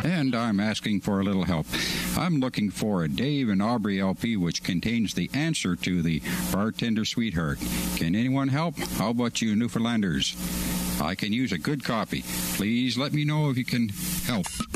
and I'm asking for a little help. I'm looking for a Dave and Aubrey LP which contains the answer to the Bartender Sweetheart. Can anyone help? How about you Newfoundlanders? I can use a good copy. Please let me know if you can help.